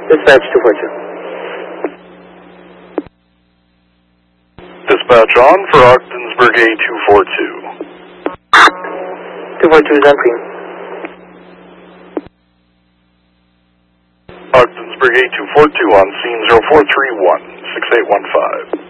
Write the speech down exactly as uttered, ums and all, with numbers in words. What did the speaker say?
Dispatch two four two. Dispatch on for Ogdensburg A two four two. two four two is on scene. Ogdensburg A two four two on scene zero four three one, six eight one five.